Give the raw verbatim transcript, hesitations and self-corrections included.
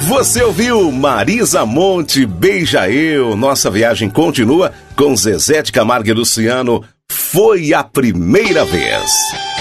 Você ouviu Marisa Monte, Beija Eu. Nossa viagem continua com Zezé de Camargo e Luciano. Foi a primeira vez.